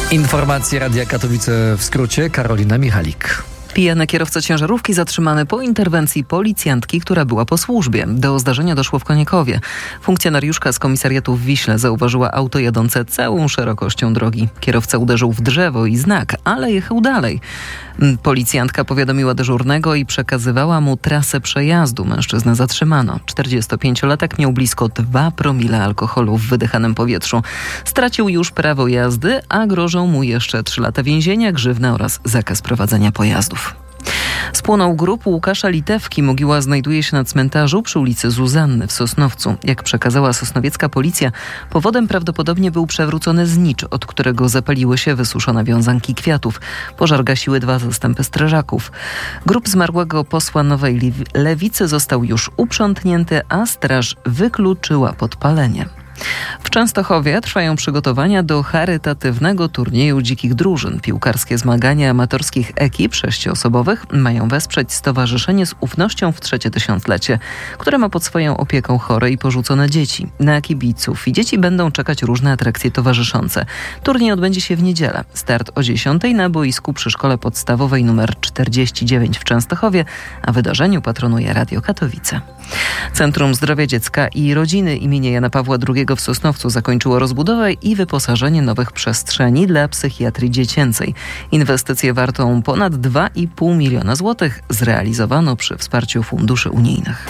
Informacje Radia Katowice w skrócie. Karolina Michalik. Pijany kierowca ciężarówki zatrzymany po interwencji policjantki, która była po służbie. Do zdarzenia doszło w Koniekowie. Funkcjonariuszka z komisariatu w Wiśle zauważyła auto jadące całą szerokością drogi. Kierowca uderzył w drzewo i znak, ale jechał dalej. Policjantka powiadomiła dyżurnego i przekazywała mu trasę przejazdu. Mężczyznę zatrzymano. 45-latek miał blisko 2 promile alkoholu w wydychanym powietrzu. Stracił już prawo jazdy, a grożą mu jeszcze 3 lata więzienia, grzywna oraz zakaz prowadzenia pojazdów. Spłonął grób Łukasza Litewki. Mogiła znajduje się na cmentarzu przy ulicy Zuzanny w Sosnowcu. Jak przekazała sosnowiecka policja, powodem prawdopodobnie był przewrócony znicz, od którego zapaliły się wysuszone wiązanki kwiatów. Pożar gasiły 2 zastępy strażaków. Grób zmarłego posła Nowej Lewicy został już uprzątnięty, a straż wykluczyła podpalenie. W Częstochowie trwają przygotowania do charytatywnego turnieju dzikich drużyn. Piłkarskie zmagania amatorskich ekip 6-osobowych mają wesprzeć Stowarzyszenie z Ufnością w 3. tysiąclecie, które ma pod swoją opieką chore i porzucone dzieci. Na kibiców i dzieci będą czekać różne atrakcje towarzyszące. Turniej odbędzie się w niedzielę. Start o 10:00 na boisku przy Szkole Podstawowej nr 49 w Częstochowie, a wydarzeniu patronuje Radio Katowice. Centrum Zdrowia Dziecka i Rodziny imienia Jana Pawła II w Sosnowcu zakończyło rozbudowę i wyposażenie nowych przestrzeni dla psychiatrii dziecięcej. Inwestycję wartą ponad 2,5 miliona złotych zrealizowano przy wsparciu funduszy unijnych.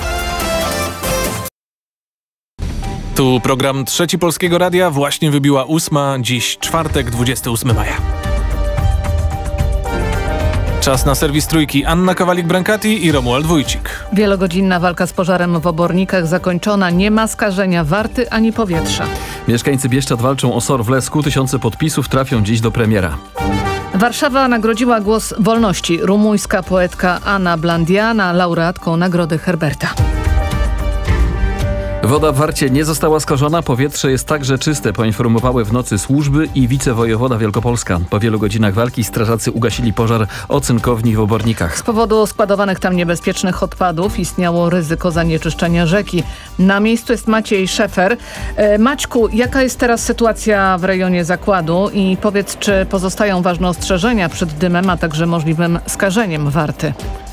Tu program Trzeci Polskiego Radia. Właśnie wybiła 8. Dziś czwartek, 28 maja. Czas na serwis Trójki. Anna Kowalik-Brankati i Romuald Wójcik. Wielogodzinna walka z pożarem w Obornikach zakończona. Nie ma skażenia warty ani powietrza. Mieszkańcy Bieszczad walczą o SOR w Lesku. 1000 podpisów trafią dziś do premiera. Warszawa nagrodziła Głos Wolności. Rumuńska poetka Anna Blandiana, laureatką Nagrody Herberta. Woda w Warcie nie została skażona, powietrze jest także czyste, poinformowały w nocy służby i wicewojewoda Wielkopolska. Po wielu godzinach walki strażacy ugasili pożar ocynkowni w Obornikach. Z powodu składowanych tam niebezpiecznych odpadów istniało ryzyko zanieczyszczenia rzeki. Na miejscu jest Maciej Szefer. Maćku, jaka jest teraz sytuacja w rejonie zakładu i powiedz, czy pozostają ważne ostrzeżenia przed dymem, a także możliwym skażeniem Warty?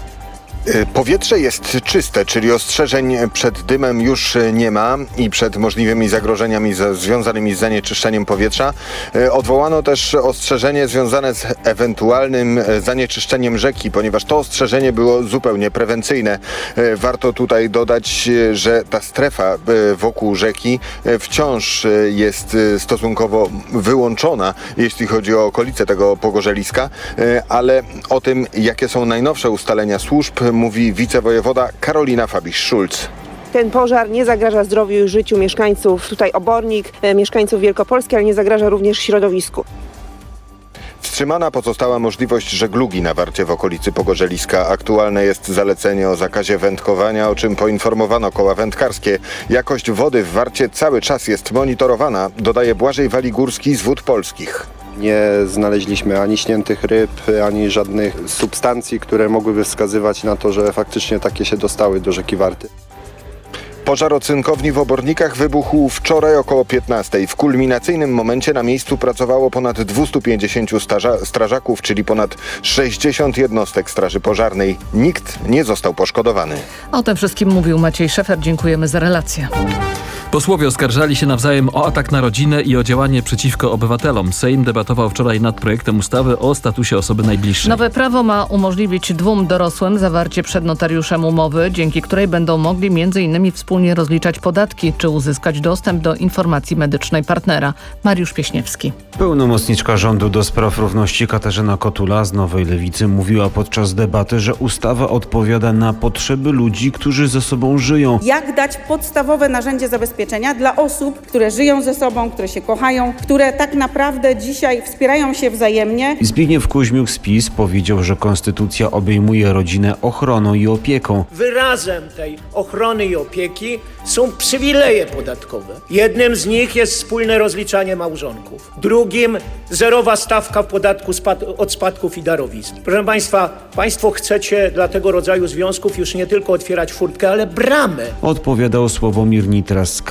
Powietrze jest czyste, czyli ostrzeżeń przed dymem już nie ma i przed możliwymi zagrożeniami związanymi z zanieczyszczeniem powietrza. Odwołano też ostrzeżenie związane z ewentualnym zanieczyszczeniem rzeki, ponieważ to ostrzeżenie było zupełnie prewencyjne. Warto tutaj dodać, że ta strefa wokół rzeki wciąż jest stosunkowo wyłączona, jeśli chodzi o okolice tego pogorzeliska, ale o tym, jakie są najnowsze ustalenia służb, mówi wicewojewoda Karolina Fabisz-Szulc. Ten pożar nie zagraża zdrowiu i życiu mieszkańców tutaj Obornik, mieszkańców Wielkopolski, ale nie zagraża również środowisku. Wstrzymana pozostała możliwość żeglugi na Warcie w okolicy pogorzeliska. Aktualne jest zalecenie o zakazie wędkowania, o czym poinformowano koła wędkarskie. Jakość wody w Warcie cały czas jest monitorowana, dodaje Błażej Waligórski z Wód Polskich. Nie znaleźliśmy ani śniętych ryb, ani żadnych substancji, które mogłyby wskazywać na to, że faktycznie takie się dostały do rzeki Warty. Pożar ocynkowni w Obornikach wybuchł wczoraj około 15:00. W kulminacyjnym momencie na miejscu pracowało ponad 250 strażaków, czyli ponad 60 jednostek straży pożarnej. Nikt nie został poszkodowany. O tym wszystkim mówił Maciej Szefer. Dziękujemy za relację. Posłowie oskarżali się nawzajem o atak na rodzinę i o działanie przeciwko obywatelom. Sejm debatował wczoraj nad projektem ustawy o statusie osoby najbliższej. Nowe prawo ma umożliwić 2 dorosłym zawarcie przed notariuszem umowy, dzięki której będą mogli m.in. wspólnie rozliczać podatki czy uzyskać dostęp do informacji medycznej partnera. Mariusz Pieśniewski. Pełnomocniczka rządu do spraw równości Katarzyna Kotula z Nowej Lewicy mówiła podczas debaty, że ustawa odpowiada na potrzeby ludzi, którzy ze sobą żyją. Jak dać podstawowe narzędzie zabezpieczenia dla osób, które żyją ze sobą, które się kochają, które tak naprawdę dzisiaj wspierają się wzajemnie. Zbigniew Kuźmiuk z PiS powiedział, że konstytucja obejmuje rodzinę ochroną i opieką. Wyrazem tej ochrony i opieki są przywileje podatkowe. Jednym z nich jest wspólne rozliczanie małżonków. Drugim zerowa stawka w podatku od spadków i darowizn. Proszę Państwa, Państwo chcecie dla tego rodzaju związków już nie tylko otwierać furtkę, ale bramę. Odpowiadał Sławomir Nitras z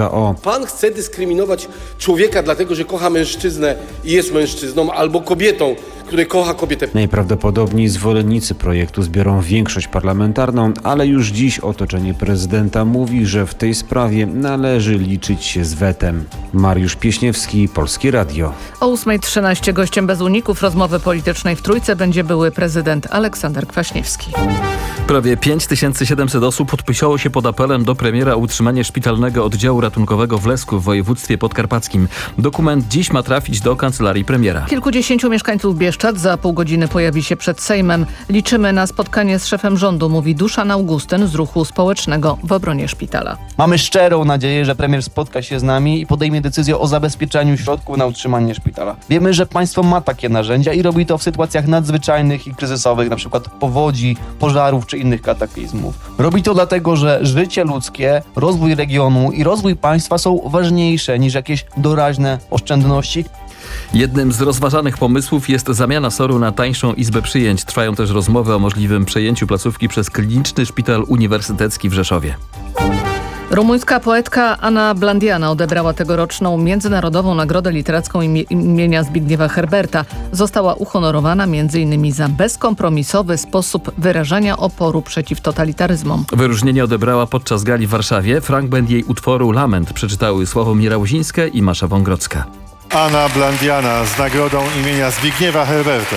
KO. Pan chce dyskryminować człowieka dlatego, że kocha mężczyznę i jest mężczyzną, albo kobietą, który kocha kobietę. Najprawdopodobniej zwolennicy projektu zbiorą większość parlamentarną, ale już dziś otoczenie prezydenta mówi, że w tej sprawie należy liczyć się z wetem. Mariusz Pieśniewski, Polskie Radio. O 8:13 gościem bez uników rozmowy politycznej w Trójce będzie były prezydent Aleksander Kwaśniewski. Prawie 5700 osób podpisało się pod apelem do premiera o utrzymanie szpitalnego oddziału ratunkowego w Lesku w województwie podkarpackim. Dokument dziś ma trafić do kancelarii premiera. Kilkudziesięciu mieszkańców Bieszczad za pół godziny pojawi się przed Sejmem. Liczymy na spotkanie z szefem rządu, mówi Duszan Augustyn z Ruchu Społecznego w obronie szpitala. Mamy szczerą nadzieję, że premier spotka się z nami i podejmie decyzję o zabezpieczeniu środków na utrzymanie szpitala. Wiemy, że państwo ma takie narzędzia i robi to w sytuacjach nadzwyczajnych i kryzysowych, na przykład powodzi, pożarów czy innych kataklizmów. Robi to dlatego, że życie ludzkie, rozwój regionu i rozwój państwa są ważniejsze niż jakieś doraźne oszczędności. Jednym z rozważanych pomysłów jest zamiana SOR-u na tańszą izbę przyjęć. Trwają też rozmowy o możliwym przejęciu placówki przez Kliniczny Szpital Uniwersytecki w Rzeszowie. Rumuńska poetka Anna Blandiana odebrała tegoroczną Międzynarodową Nagrodę Literacką imienia Zbigniewa Herberta. Została uhonorowana m.in. za bezkompromisowy sposób wyrażania oporu przeciw totalitaryzmom. Wyróżnienie odebrała podczas gali w Warszawie. Fragment jej utworu Lament przeczytały Sławomira Łuzińska i Masza Wągrodzka. Anna Blandiana z nagrodą imienia Zbigniewa Herberta.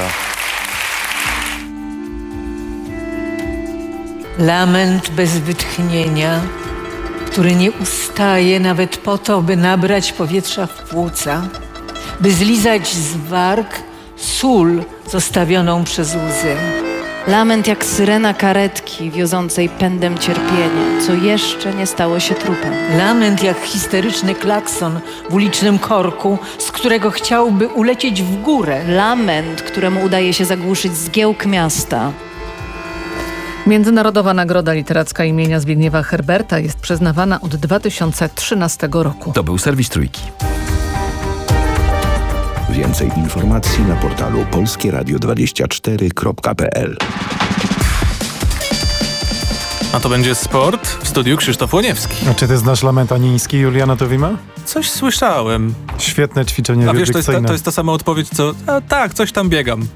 Lament bez wytchnienia, który nie ustaje nawet po to, by nabrać powietrza w płuca, by zlizać z warg sól zostawioną przez łzy. Lament jak syrena karetki wiozącej pędem cierpienia, co jeszcze nie stało się trupem. Lament jak histeryczny klakson w ulicznym korku, z którego chciałby ulecieć w górę. Lament, któremu udaje się zagłuszyć zgiełk miasta. Międzynarodowa Nagroda Literacka imienia Zbigniewa Herberta jest przyznawana od 2013 roku. To był serwis Trójki. Więcej informacji na portalu polskieradio24.pl. A to będzie sport w studiu Krzysztof Łoniewski. A czy ty znasz lament aniński Juliana Tuwima? Coś słyszałem. Świetne ćwiczenie. A wiesz, to jest ta sama odpowiedź, co tak, coś tam biegam.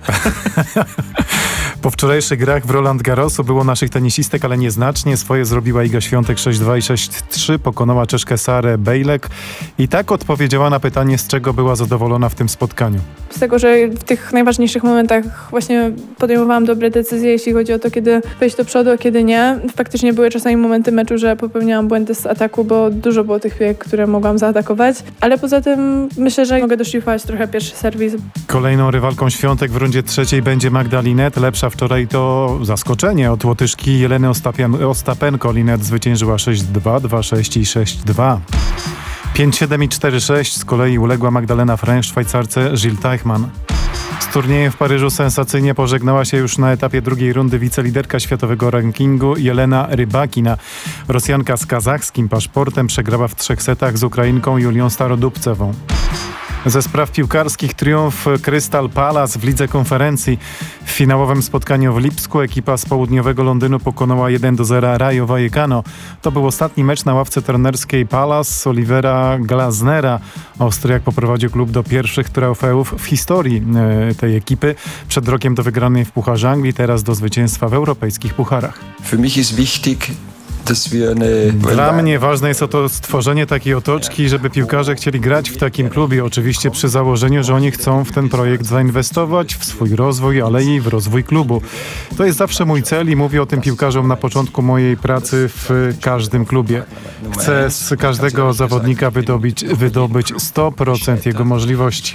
Po wczorajszych grach w Roland Garrosu było naszych tenisistek, ale nieznacznie. Swoje zrobiła Iga Świątek 6-2 i 6-3. Pokonała Czeszkę Sarę Bejlek. I tak odpowiedziała na pytanie, z czego była zadowolona w tym spotkaniu. Z tego, że w tych najważniejszych momentach właśnie podejmowałam dobre decyzje, jeśli chodzi o to, kiedy wejść do przodu, a kiedy nie. Faktycznie były czasami momenty meczu, że popełniałam błędy z ataku, bo dużo było tych piłek, które mogłam zaatakować. Ale poza tym myślę, że mogę doszlifować trochę pierwszy serwis. Kolejną rywalką Świątek w rundzie trzeciej będzie Magda Linnet. Lepsza wczoraj to zaskoczenie od Łotyszki Jeleny Ostapenko. Linnet zwyciężyła 6-2, 2-6 i 6-2. 5-7 i 4-6 z kolei uległa Magdalena Fręch Szwajcarce Gilles Teichmann. Z turniejem w Paryżu sensacyjnie pożegnała się już na etapie drugiej rundy wiceliderka światowego rankingu Jelena Rybakina. Rosjanka z kazachskim paszportem przegrała w 3 setach z Ukrainką Julią Starodubcewą. Ze spraw piłkarskich triumf Crystal Palace w Lidze Konferencji. W finałowym spotkaniu w Lipsku ekipa z południowego Londynu pokonała 1-0 Rayo Vallecano. To był ostatni mecz na ławce trenerskiej Palace Olivera Glasnera. Austriak poprowadził klub do pierwszych trofeów w historii tej ekipy. Przed rokiem do wygranej w Pucharze Anglii, teraz do zwycięstwa w europejskich pucharach. Dla mnie ważne jest to stworzenie takiej otoczki, żeby piłkarze chcieli grać w takim klubie. Oczywiście przy założeniu, że oni chcą w ten projekt zainwestować, w swój rozwój, ale i w rozwój klubu. To jest zawsze mój cel i mówię o tym piłkarzom na początku mojej pracy w każdym klubie. Chcę z każdego zawodnika wydobyć 100% jego możliwości.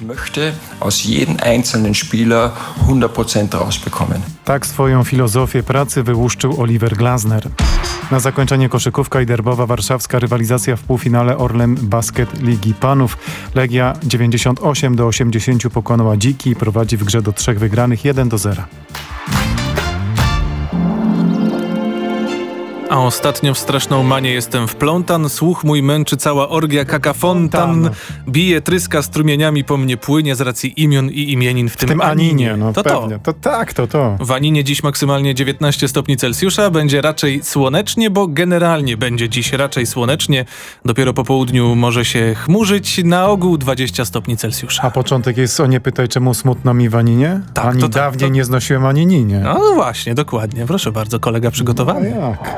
Tak swoją filozofię pracy wyłuszczył Oliver Glasner. Na zakończenie koszykówka i derbowa warszawska rywalizacja w półfinale Orlen Basket Ligi Panów. Legia 98-80 pokonała Dziki i prowadzi w grze do 3 wygranych 1-0. A ostatnio w straszną manię jestem wplątan, słuch mój męczy cała orgia kakafontan, bije, tryska strumieniami po mnie płynie z racji imion i imienin w tym Aninie. No to pewnie. To. W Aninie dziś maksymalnie 19 stopni Celsjusza, będzie raczej słonecznie, bo generalnie będzie dziś raczej słonecznie. Dopiero po południu może się chmurzyć, na ogół 20 stopni Celsjusza. A początek jest o nie pytaj, czemu smutno mi w Aninie? Tak, Ani dawniej nie znosiłem Anininie. No właśnie, dokładnie. Proszę bardzo, kolega przygotowany. No jak?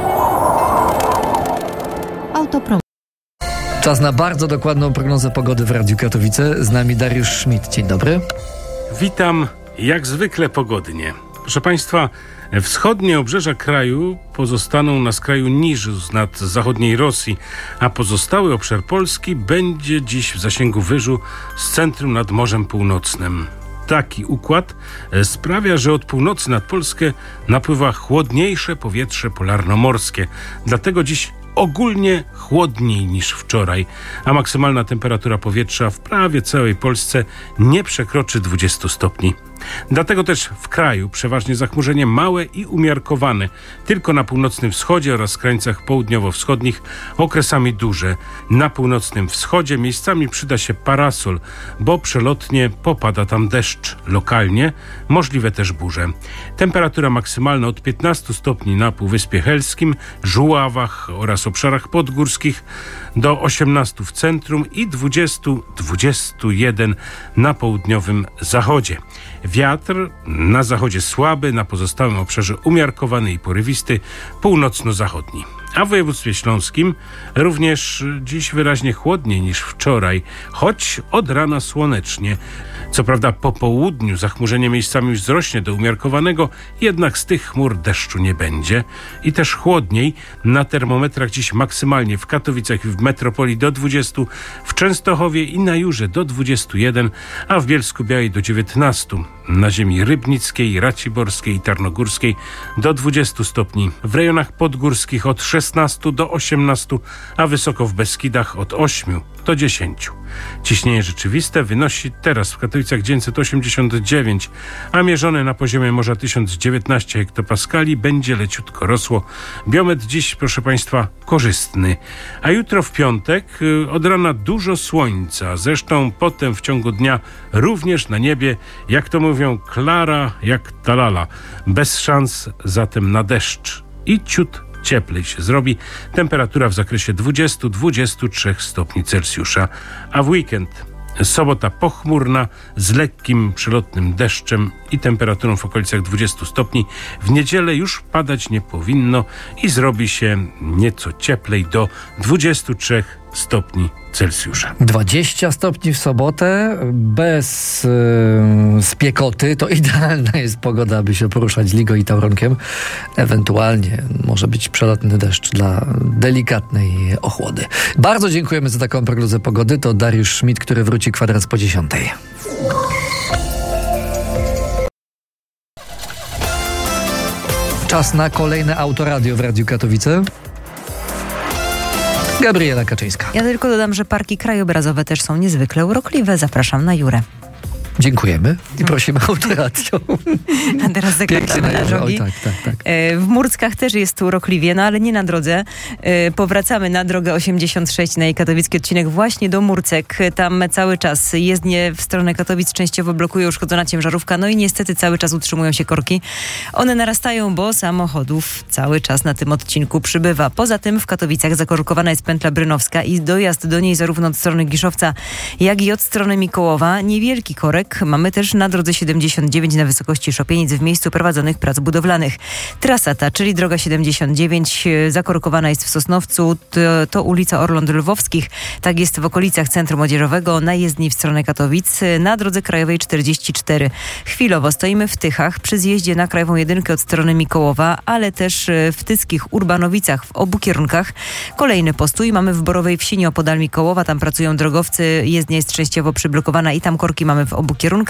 Autoprom. Czas na bardzo dokładną prognozę pogody w Radiu Katowice. Z nami Dariusz Schmidt. Dzień dobry. Witam, jak zwykle pogodnie. Proszę Państwa, wschodnie obrzeża kraju pozostaną na skraju niżu nad zachodniej Rosji, a pozostały obszar Polski będzie dziś w zasięgu wyżu z centrum nad Morzem Północnym. Taki układ sprawia, że od północy nad Polskę napływa chłodniejsze powietrze polarnomorskie. Dlatego dziś ogólnie chłodniej niż wczoraj, a maksymalna temperatura powietrza w prawie całej Polsce nie przekroczy 20 stopni. Dlatego też w kraju przeważnie zachmurzenie małe i umiarkowane, tylko na północnym wschodzie oraz krańcach południowo-wschodnich okresami duże. Na północnym wschodzie miejscami przyda się parasol, bo przelotnie popada tam deszcz. Lokalnie możliwe też burze. Temperatura maksymalna od 15 stopni na Półwyspie Helskim, Żuławach oraz obszarach podgórskich do 18 w centrum i 20-21 na południowym zachodzie. Wiatr na zachodzie słaby, na pozostałym obszarze umiarkowany i porywisty, północno-zachodni. A w województwie śląskim również dziś wyraźnie chłodniej niż wczoraj, choć od rana słonecznie. Co prawda po południu zachmurzenie miejscami wzrośnie do umiarkowanego, jednak z tych chmur deszczu nie będzie. I też chłodniej, na termometrach dziś maksymalnie w Katowicach i w metropolii do 20, w Częstochowie i na Jurze do 21, a w Bielsku-Białej do 19. Na ziemi rybnickiej, raciborskiej i tarnogórskiej do 20 stopni. W rejonach podgórskich od 16 do 18, a wysoko w Beskidach od 8 do 10. Ciśnienie rzeczywiste wynosi teraz w Katowicach 989, a mierzone na poziomie morza 1019 hektopaskali będzie leciutko rosło. Biometr dziś, proszę Państwa, korzystny. A jutro w piątek od rana dużo słońca, zresztą potem w ciągu dnia również na niebie, jak to mówią, klara jak talala. Bez szans zatem na deszcz i ciut cieplej się zrobi. Temperatura w zakresie 20-23 stopni Celsjusza. A w weekend sobota pochmurna z lekkim przelotnym deszczem i temperaturą w okolicach 20 stopni. W niedzielę już padać nie powinno i zrobi się nieco cieplej do 23 stopni Celsjusza. 20 stopni w sobotę bez spiekoty. To idealna jest pogoda, aby się poruszać Ligo i Tauronkiem. Ewentualnie może być przelotny deszcz dla delikatnej ochłody. Bardzo dziękujemy za taką prognozę pogody. To Dariusz Schmidt, który wróci kwadrans po 10. Czas na kolejne Autoradio w Radiu Katowice. Gabriela Kaczyńska. Ja tylko dodam, że parki krajobrazowe też są niezwykle urokliwe. Zapraszam na Jurę. Dziękujemy i prosimy Autoradio. A teraz zaglądamy na drogi. Oj, tak. W Murckach też jest urokliwie, no ale nie na drodze. Powracamy na drogę 86 na jej katowicki odcinek właśnie do Murcek. Tam cały czas jezdnie w stronę Katowic częściowo blokuje uszkodzona ciężarówka, no i niestety cały czas utrzymują się korki. One narastają, bo samochodów cały czas na tym odcinku przybywa. Poza tym w Katowicach zakorkowana jest pętla brynowska i dojazd do niej zarówno od strony Giszowca, jak i od strony Mikołowa. Niewielki korek mamy też na drodze 79 na wysokości Szopienic w miejscu prowadzonych prac budowlanych. Trasa ta, czyli droga 79, zakorkowana jest w Sosnowcu, to ulica Orląt Lwowskich. Tak jest w okolicach Centrum Młodzieżowego, na jezdni w stronę Katowic, na drodze krajowej 44. Chwilowo stoimy w Tychach przy zjeździe na krajową 1 od strony Mikołowa, ale też w Tyckich Urbanowicach w obu kierunkach. Kolejny postój mamy w Borowej Wsi nieopodal Mikołowa, tam pracują drogowcy, jezdnia jest częściowo przyblokowana i tam korki mamy w obu kierunkach.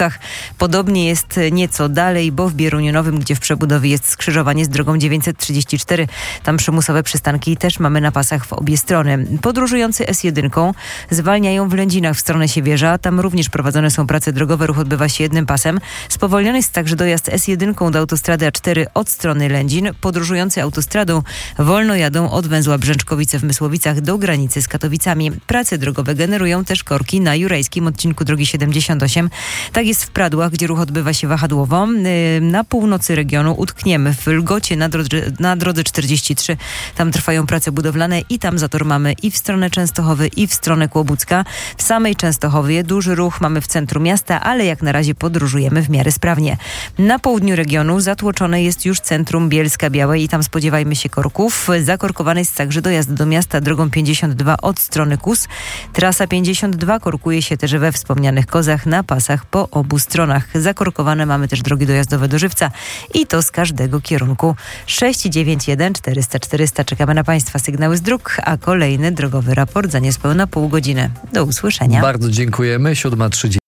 Podobnie jest nieco dalej, bo w Bieruniu Nowym, gdzie w przebudowie jest skrzyżowanie z drogą 934, tam przymusowe przystanki też mamy na pasach w obie strony. Podróżujący S1 zwalniają w Lędzinach w stronę Siewierza. Tam również prowadzone są prace drogowe, ruch odbywa się jednym pasem. Spowolniony jest także dojazd S1 do autostrady A4 od strony Lędzin. Podróżujący autostradą wolno jadą od węzła Brzęczkowice w Mysłowicach do granicy z Katowicami. Prace drogowe generują też korki na jurajskim odcinku drogi 78. Tak jest w Pradłach, gdzie ruch odbywa się wahadłowo. Na północy regionu utkniemy w Lgocie na drodze 43. Tam trwają prace budowlane i tam zator mamy i w stronę Częstochowy, i w stronę Kłobucka. W samej Częstochowie duży ruch mamy w centrum miasta, ale jak na razie podróżujemy w miarę sprawnie. Na południu regionu zatłoczone jest już centrum Bielska-Białej i tam spodziewajmy się korków. Zakorkowany jest także dojazd do miasta drogą 52 od strony Kus. Trasa 52 korkuje się też we wspomnianych Kozach na pasach po obu stronach. Zakorkowane mamy też drogi dojazdowe do Żywca i to z każdego kierunku. 691 400 400. Czekamy na Państwa sygnały z dróg, a kolejny drogowy raport za niespełna pół godziny. Do usłyszenia. Bardzo dziękujemy. 7:30.